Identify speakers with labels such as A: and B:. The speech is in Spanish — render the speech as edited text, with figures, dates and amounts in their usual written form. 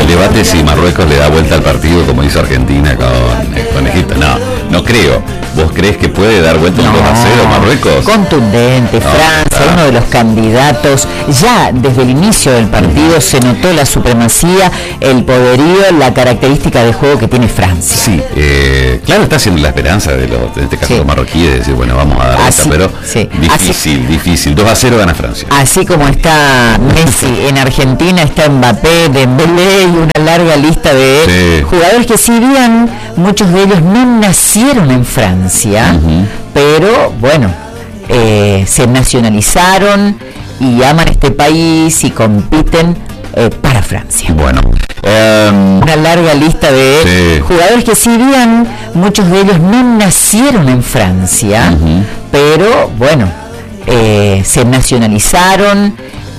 A: el debate si Marruecos le da vuelta al partido como hizo Argentina con Egipto. No creo. ¿Vos crees que puede dar vuelta un 2-0 Marruecos?
B: Contundente, Francia, uno de los candidatos. Ya desde el inicio del partido se notó la supremacía, el poderío, la característica de juego que tiene Francia.
A: Sí, claro, está siendo la esperanza de en este caso los marroquíes, de decir, bueno, vamos a dar vuelta, pero difícil. 2-0 gana Francia.
B: Así como está Messi en Argentina, está Mbappé, Dembélé y una larga lista de jugadores que, si bien muchos de ellos no nacieron en Francia, pero bueno, se nacionalizaron y aman este país y compiten para Francia.
A: Bueno,
B: una larga lista de jugadores que, si bien muchos de ellos no nacieron en Francia, pero bueno, se nacionalizaron